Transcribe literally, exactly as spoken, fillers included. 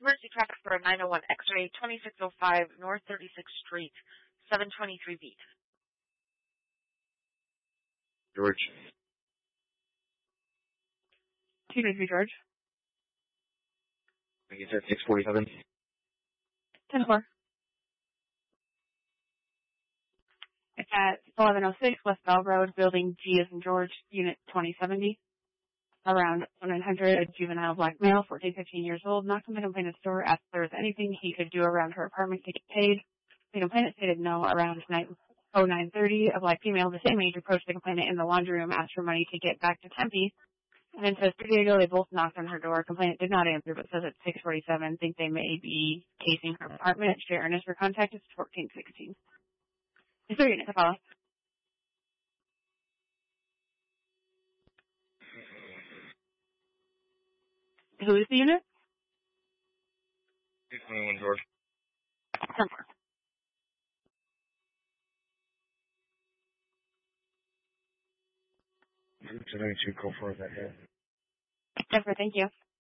Emergency traffic for nine oh one X-ray, twenty-six oh five North thirty-sixth Street, seven twenty-three beat. George. two twenty-three George. I guess that's six forty-seven. ten four. It's at eleven oh six West Bell Road, Building G as in George, Unit twenty seventy. Around one nine hundred, a juvenile black male, fourteen, fifteen years old, knocked on the complainant's door, asked if there was anything he could do around her apartment to get paid. The complainant stated no. Around nine thirty, a black female of the same age approached the complainant in the laundry room, asked for money to get back to Tempe. And then says, three days ago, they both knocked on her door. Complainant did not answer, but says at six forty-seven, think they may be casing her apartment. Share earnest for contact is fourteen sixteen. Is there a unit to follow? Who is the unit? two twenty-one George. ten four. two ninety-two, call for that. ten four, thank you.